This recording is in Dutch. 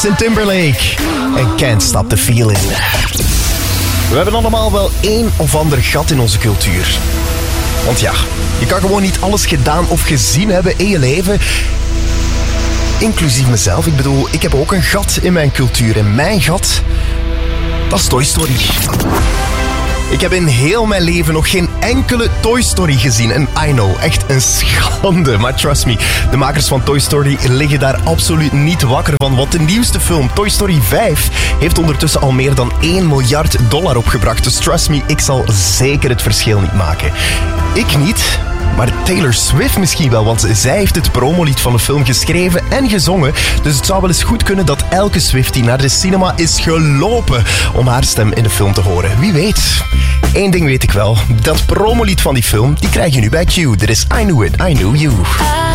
Timberlake en Can't Stop the Feeling. We hebben allemaal wel één of ander gat in onze cultuur. Want ja, je kan gewoon niet alles gedaan of gezien hebben in je leven. Inclusief mezelf. Ik bedoel, ik heb ook een gat in mijn cultuur. En mijn gat, dat is Toy Story. Ik heb in heel mijn leven nog geen enkele Toy Story gezien. En I know, echt een schande. Maar trust me, de makers van Toy Story liggen daar absoluut niet wakker van. Want de nieuwste film, Toy Story 5, heeft ondertussen al meer dan $1 miljard opgebracht. Dus trust me, ik zal zeker het verschil niet maken. Ik niet, maar Taylor Swift misschien wel. Want zij heeft het promolied van de film geschreven en gezongen. Dus het zou wel eens goed kunnen dat elke Swiftie naar de cinema is gelopen om haar stem in de film te horen. Wie weet. Eén ding weet ik wel. Dat promolied van die film, die krijg je nu bij Q. Dit is I Knew It, I Knew You.